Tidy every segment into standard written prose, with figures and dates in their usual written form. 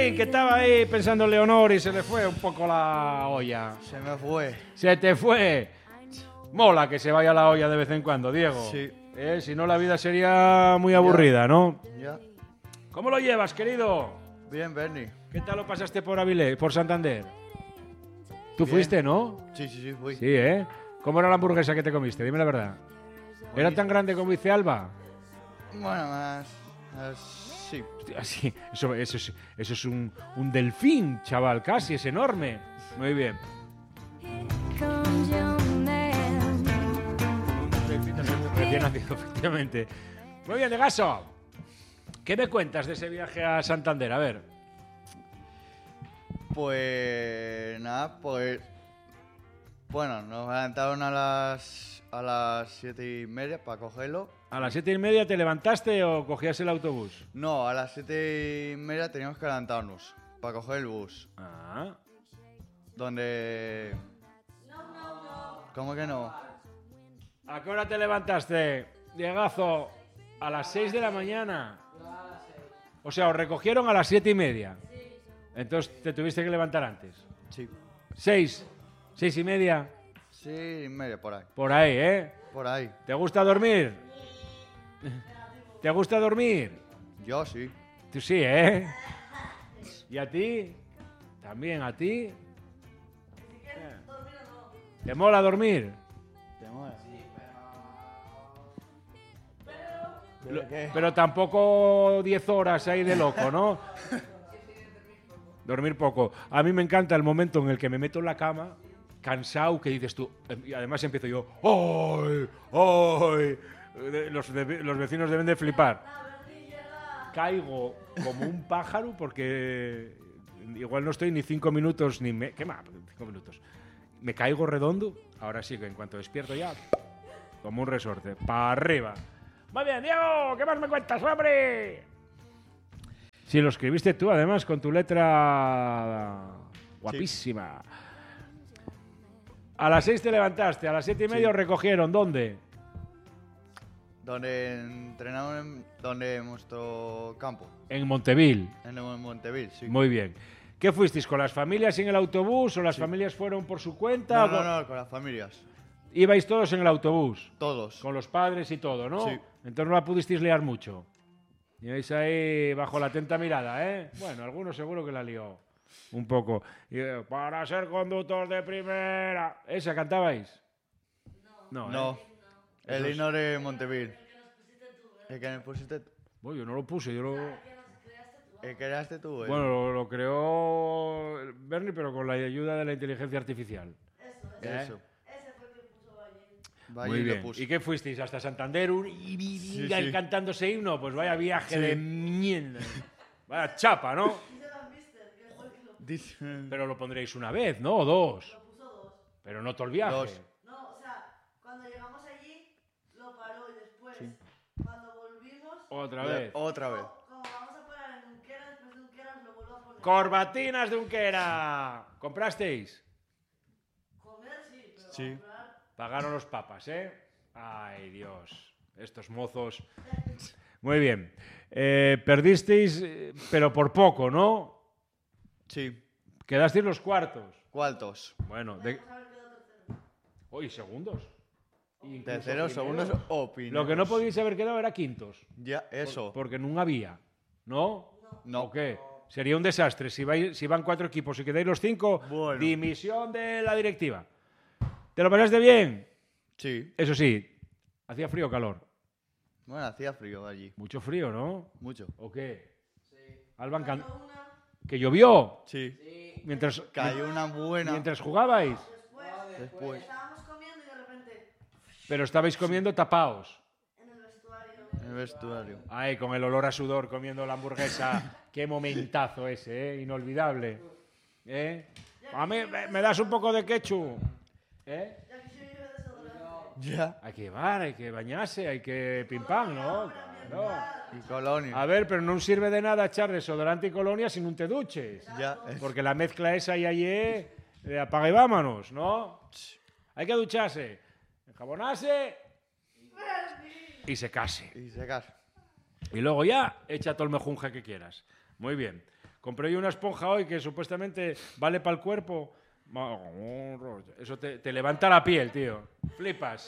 Berni, que estaba ahí pensando en Leonor y se le fue un poco la olla. Se me fue. Se te fue. Mola que se vaya la olla de vez en cuando, Diego. Sí. Si no, la vida sería muy aburrida, ¿no? Ya. ¿Cómo lo llevas, querido? Bien, Bernie. ¿Qué tal lo pasaste por Avilés, por Santander? ¿Tú Bien. fuiste, no? Sí, fui. Sí, ¿eh? ¿Cómo era la hamburguesa que te comiste? Dime la verdad. ¿Era tan grande como dice Alba? Bueno, más sí. Hostia, sí, eso es un delfín, chaval, casi, es enorme. Muy bien. Un delfín recién nacido, efectivamente. Muy bien, de Gaso. ¿Qué me cuentas de ese viaje a Santander? A ver. Pues nada, pues bueno, nos adelantaron a las 7:30 para cogerlo. ¿A las 7:30 te levantaste o cogías el autobús? No, a las 7:30 teníamos que adelantarnos para coger el bus. Ah. Donde... ¿Cómo que no? ¿A qué hora te levantaste, Diegazo? A las 6 de la mañana. O sea, os recogieron a las 7:30. Entonces te tuviste que levantar antes. Sí. 6, 6:30. 6:30 por ahí. Por ahí, ¿eh? Por ahí. ¿Te gusta dormir? ¿Te gusta dormir? Yo sí. Tú sí, ¿eh? ¿Y a ti? ¿También a ti? ¿Te mola dormir? ¿Te mola? Sí, Pero tampoco 10 horas ahí de loco, ¿no? Dormir poco. A mí me encanta el momento en el que me meto en la cama, cansado, que dices tú, y además empiezo yo, ¡ay! ¡ay! Los vecinos deben de flipar. Caigo como un pájaro porque igual no estoy ni 5 minutos, ni... ¿Qué más? 5 minutos. Me caigo redondo, ahora sí que en cuanto despierto ya, como un resorte, para arriba. Muy bien, Diego, ¿qué más me cuentas, hombre? Sí, lo escribiste tú, además, con tu letra guapísima. Sí. A las 6 te levantaste, a las 7:30 os recogieron. ¿Dónde? Donde entrenamos, donde en nuestro campo. En Monteville. En Monteville, sí. Muy bien. ¿Qué fuisteis, con las familias en el autobús o las familias fueron por su cuenta? No, con las familias. ¿Ibais todos en el autobús? Todos. Con los padres y todo, ¿no? Sí. Entonces no la pudisteis liar mucho. Ibais ahí bajo la atenta mirada, ¿eh? Bueno, algunos seguro que la lió un poco. Y, para ser conductor de primera... ¿Esa cantabais? No. El himno de Monteville. ¿El que nos pusiste tú? Bueno, yo no lo puse, yo lo... ¿El creaste tú? Bueno, lo creó Bernie, pero con la ayuda de la inteligencia artificial. Eso. Ese fue el que puso Valle. Valle Muy lo bien. puso. ¿Y qué fuisteis? ¿Hasta Santander? Sí. Cantando ese himno? Pues vaya viaje Sí. de mierda. Vaya chapa, ¿no? Dice Van Mister, que fue el que lo Dice... Pero lo pondréis una vez, ¿no? O dos. puso dos. Pero no todo el viaje. Dos. No, o sea, cuando llegamos allí, lo paró y después, cuando volvimos, Otra vez. Otra vez. como vamos a parar en Unquera, después de Unquera lo vuelvo a poner. Corbatinas de Unquera. ¿Comprasteis? Comer sí, pero Sí. comprar... Pagaron los papas, ¿eh? Ay, Dios. Estos mozos. Muy bien. Perdisteis, pero por poco, ¿no? Sí. Quedasteis los cuartos. ¿Cuántos? Bueno, Podemos haber quedado tercero. Uy, segundos. Incluso Terceros, primeros. segundos o primeros. Lo que no podíais haber quedado era quintos. Ya, eso. Porque no había. ¿No? No. ¿O qué? Sería un desastre. Si van 4 equipos y quedáis los 5, Bueno. dimisión de la directiva. ¿Te lo pasaste bien? Sí. Eso sí, ¿hacía frío o calor? Bueno, hacía frío allí. Mucho frío, ¿no? Mucho. ¿O qué? Sí. Alban, Una, ¿que llovió? Sí. Mientras Cayó una buena. mientras jugabais. Después. estábamos comiendo y de repente, Pero estabais comiendo tapaos. en el vestuario, En el vestuario. Ay, con el olor a sudor comiendo la hamburguesa. Qué momentazo ese, ¿eh? Inolvidable. ¿Eh? A mí me das un poco de ketchup. ¿Eh? ya que se vive desodorante. Ya. Hay que bañarse, hay que pim pam, ¿no? Claro. Y colonia. A ver, pero no sirve de nada echar desodorante y colonia si no te duches. Ya. Porque la mezcla esa y allí, apaga y vámonos, ¿no? Hay que ducharse, enjabonarse y secarse. Y secar. Y luego ya, echa todo el mejunje que quieras. Muy bien. Compré yo una esponja hoy que supuestamente vale para el cuerpo. Eso te levanta la piel, tío. Flipas.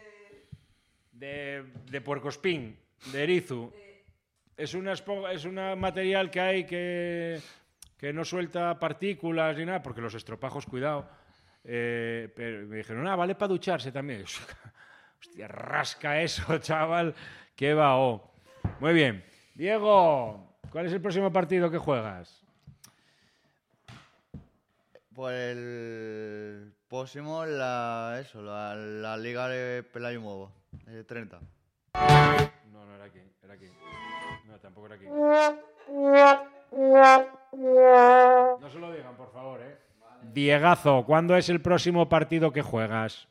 De puercoespín, de erizo. Es una esponja, es un material que hay que no suelta partículas ni nada, porque los estropajos, cuidado. Pero me dijeron, vale para ducharse también. Hostia, rasca eso, chaval. Qué vaho. Muy bien. Diego, ¿cuál es el próximo partido que juegas? Pues el próximo, la Liga de Pelayo Nuevo, 30. No, era aquí. No, tampoco era aquí. No se lo digan, por favor, Vale. Diegazo, ¿cuándo es el próximo partido que juegas?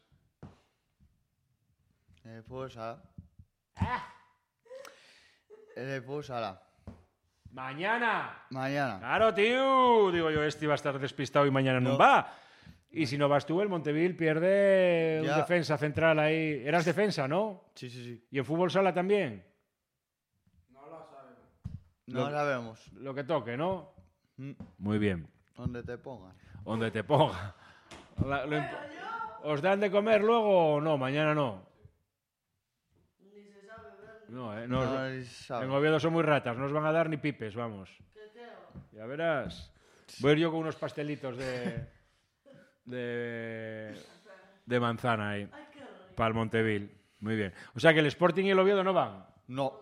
El fútbol sala. El fútbol sala. ¡Mañana! Mañana. Claro, tío. Digo yo, este iba a estar despistado y mañana no va. Y si no vas tú, el Monteville pierde un defensa central ahí. Eras defensa, ¿no? Sí. ¿Y en fútbol sala también? No lo sabemos. No sabemos. Lo que toque, ¿no? Muy bien. Donde te pongan. Donde te ponga. ¿Os dan de comer luego o no? Mañana no. Ni se sabe, ¿verdad? No, en Oviedo son muy ratas, no os van a dar ni pipes, vamos. Ya verás. Voy a ir yo con unos pastelitos de manzana ahí. Para el Monteville. Muy bien. O sea que el Sporting y el Oviedo no van. No.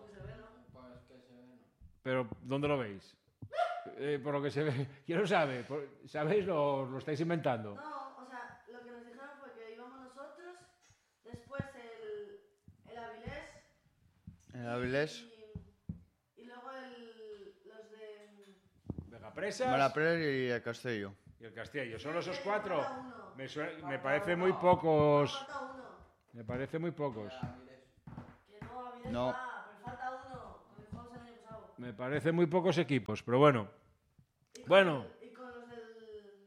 Pero, ¿dónde lo veis? Por lo que se ve. ¿Quién lo sabe? ¿Sabéis o lo estáis inventando? No, o sea, lo que nos dijeron fue que íbamos nosotros, después el Avilés. El Avilés. Y luego los de... Vegapresas. Malaprés y el Castillo. Y el Castillo. ¿Solo esos cuatro? Me parece muy pocos. Me parece muy pocos. Que no, Avilés No. va, pero falta uno. Con el juego el año pasado. Me parece muy pocos equipos, pero bueno. Y con Bueno. Y con los del...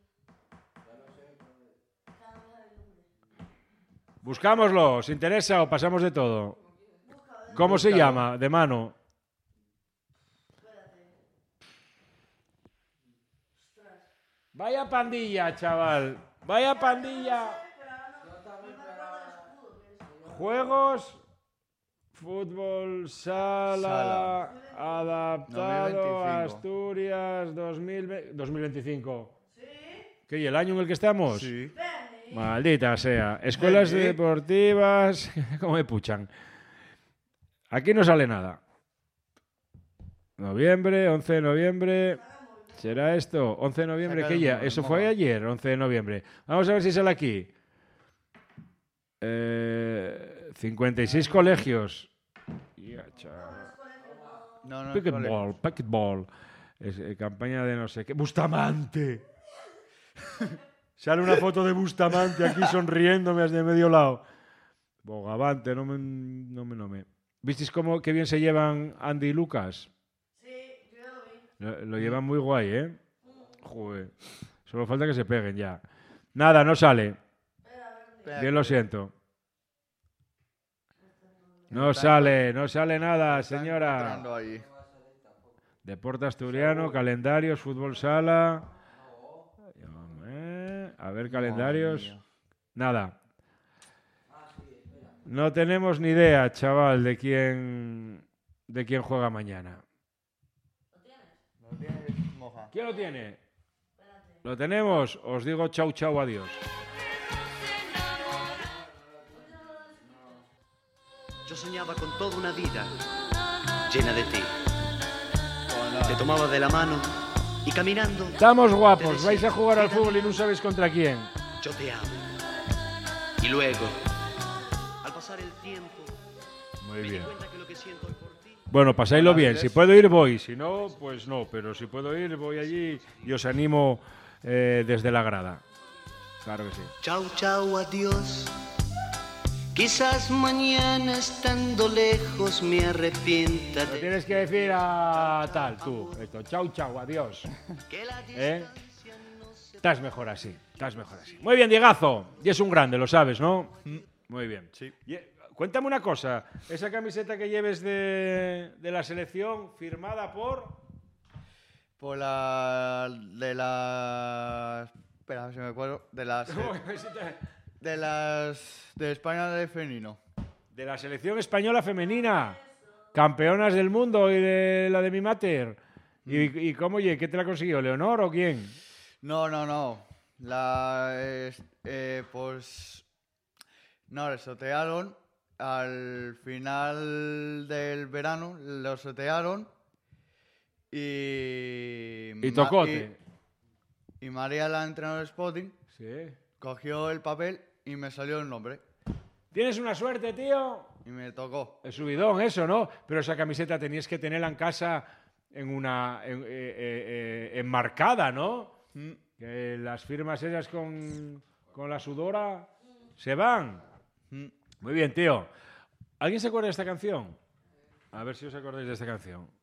Buscámoslo. ¿Os interesa o pasamos de todo? ¿Cómo se llama? De mano. Vaya pandilla, chaval. Vaya pandilla. Juegos, fútbol, sala. Adaptado a 2025. Asturias 2025. ¿Sí? ¿Qué? ¿Y el año en el que estamos? Sí. Maldita sea. Escuelas deportivas. ¿Cómo me puchan? Aquí no sale nada. Noviembre, 11 de noviembre. ¿Será esto? 11 de noviembre, ¿qué ya? Eso fue ayer, 11 de noviembre. Vamos a ver si sale aquí. 56 colegios. No, Packetball. Campaña de no sé qué. ¡Bustamante! Sale una foto de Bustamante aquí sonriéndome desde medio lado. Bogavante, no me. ¿Visteis cómo qué bien se llevan Andy y Lucas? Sí, yo ya lo vi. Lo llevan muy guay, ¿eh? Joder. Solo falta que se peguen ya. Nada, no sale. Bien lo siento. No sale nada, señora. Deporte asturiano, calendarios, fútbol sala. A ver, calendarios. Nada. No tenemos ni idea, chaval, de quién juega mañana. ¿Lo tienes, Moja? ¿Quién lo tiene? ¿Lo tenemos? Os digo chau, chau, adiós. Yo soñaba con toda una vida llena de ti. Te tomaba de la mano y caminando. Estamos guapos, vais a jugar al fútbol y no sabéis contra quién. Yo te amo. Y luego, al pasar el tiempo, Muy bien. me di cuenta que lo que siento por ti. Bueno, pasáislo bien. Si puedo ir, voy. Si no, pues no. Pero si puedo ir, voy allí y os animo desde la grada. Claro que sí. Chau, chau, adiós. Quizás mañana estando lejos me arrepienta Lo de tienes que decir a tal, tú. Esto. Chau, chau, adiós. que la ¿Eh? distancia no se... Estás mejor así. Muy bien, Diegazo. Y es un grande, lo sabes, ¿no? Muy bien. Sí. Cuéntame una cosa. Esa camiseta que lleves de la selección firmada por... Por la Espera, si me acuerdo. De España de femenino. De la selección española femenina. Campeonas del mundo y de la de mi mater. ¿Y cómo, oye, qué te la consiguió? ¿Leonor o quién? No. Pues... No, le sortearon. Al final del verano, lo sortearon. Y tocote. Y María, la entrenadora de Sporting, Sí. cogió el papel y me salió el nombre. ¿Tienes una suerte, tío? Y me tocó. Es subidón eso, ¿no? Pero esa camiseta tenías que tenerla en casa enmarcada, ¿no? Que las firmas esas con la sudora se van. Muy bien, tío. ¿Alguien se acuerda de esta canción? A ver si os acordáis de esta canción.